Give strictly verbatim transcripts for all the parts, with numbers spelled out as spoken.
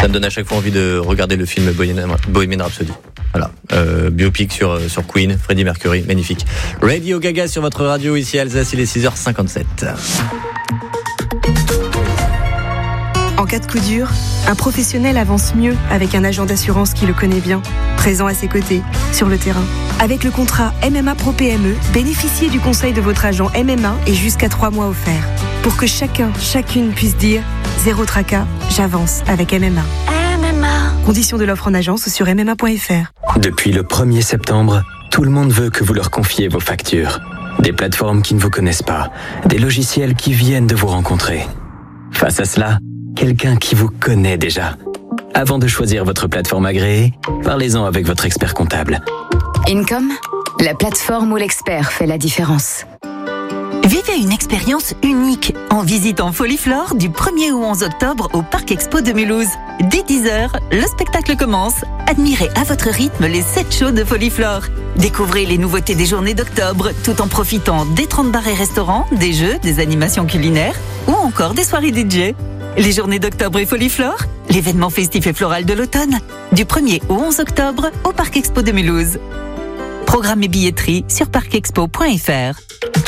Ça me donne à chaque fois envie de regarder le film Bohemian Rhapsody. Voilà, euh, biopic sur, sur Queen, Freddie Mercury, magnifique. Radio Gaga sur votre radio, ici à Alsace, il est six heures cinquante-sept. En cas de coup dur, un professionnel avance mieux avec un agent d'assurance qui le connaît bien, présent à ses côtés, sur le terrain. Avec le contrat M M A Pro P M E, bénéficiez du conseil de votre agent M M A et jusqu'à trois mois offerts. Pour que chacun, chacune puisse dire « Zéro tracas, j'avance avec M M A ». M M A. Conditions de l'offre en agence ou sur m m a point f r. Depuis le premier septembre, tout le monde veut que vous leur confiez vos factures. Des plateformes qui ne vous connaissent pas, des logiciels qui viennent de vous rencontrer. Face à cela, quelqu'un qui vous connaît déjà. Avant de choisir votre plateforme agréée, parlez-en avec votre expert comptable. Income, la plateforme où l'expert fait la différence. Vivez une expérience unique en visitant Foliflore du premier au onze octobre au Parc Expo de Mulhouse. Dès dix heures, le spectacle commence. Admirez à votre rythme les sept shows de Foliflore. Découvrez les nouveautés des journées d'octobre tout en profitant des trente bars et restaurants, des jeux, des animations culinaires ou encore des soirées D J. Les journées d'octobre et Foliflore, l'événement festif et floral de l'automne, du premier au onze octobre au Parc Expo de Mulhouse. Programme et billetterie sur parc expo point f r.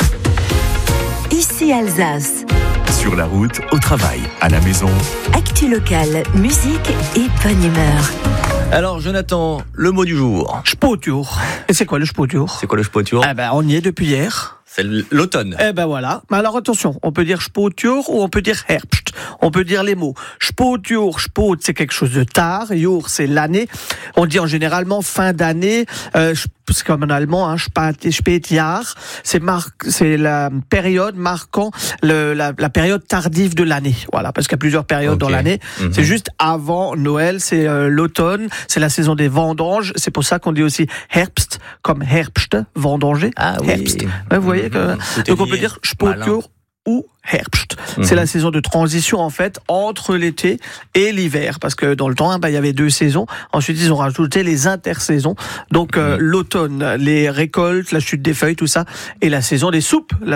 Ici Alsace. Sur la route, au travail, à la maison. Actu locale, musique et bonne humeur. Alors Jonathan, le mot du jour. Spotjour. Et c'est quoi le spotjour ? C'est quoi le spotjour ? Eh ben, on y est depuis hier. C'est l'automne. Eh ben voilà. Mais alors attention, on peut dire spotjour ou on peut dire Herbst. On peut dire les mots. Spotjour, spot, c'est quelque chose de tard. Jour, c'est l'année. On dit en généralement fin d'année. Euh, c'est comme en allemand, hein, Spätjahr. C'est mar- c'est la période marquant le, la, la période tardive de l'année. Voilà, parce qu'il y a plusieurs périodes okay. dans l'année. Mm-hmm. C'est juste avant Noël, c'est euh, l'automne, c'est la saison des vendanges. C'est pour ça qu'on dit aussi Herbst, comme Herbst, vendanger. Ah Herbst. oui. Ouais, vous voyez que, mmh, donc on peut dire Spotjour ou Herbst. Mmh. C'est la saison de transition en fait entre l'été et l'hiver, parce que dans le temps, hein, bah, il y avait deux saisons. Ensuite, ils ont rajouté les intersaisons. Donc mmh. euh, l'automne, les récoltes, la chute des feuilles, tout ça, et la saison des soupes. La